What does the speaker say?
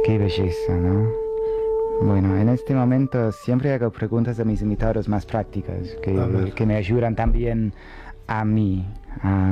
Qué belleza, ¿no? Bueno, en este momento siempre hago preguntas a mis invitados más prácticas, A ver. que me ayudan también a mí,